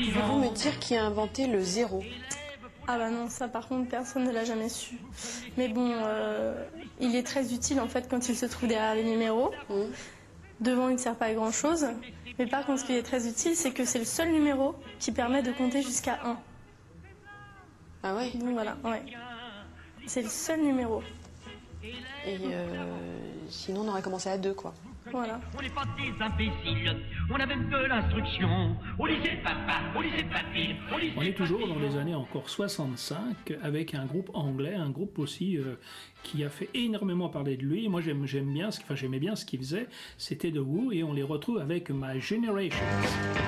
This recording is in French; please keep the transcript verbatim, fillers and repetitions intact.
Pouvez-vous me dire qui a inventé le zéro? Ah bah non, ça par contre personne ne l'a jamais su. Mais bon, euh, il est très utile en fait quand il se trouve derrière les numéros. Mmh. Devant il ne sert pas à grand chose. Mais par contre ce qui est très utile c'est que c'est le seul numéro qui permet de compter jusqu'à un. Ah ouais? Donc voilà, ouais. C'est le seul numéro. Et euh, sinon on aurait commencé à deux quoi. Voilà. On n'est pas des imbéciles, on a même de l'instruction. Au lycée de papa, au lycée de papy, au lycée. On est toujours dans les années encore soixante-cinq avec un groupe anglais, un groupe aussi euh, qui a fait énormément parler de lui. Moi j'aime, j'aime bien, ce, enfin j'aimais bien ce qu'il faisait, c'était The Who et on les retrouve avec My Generation.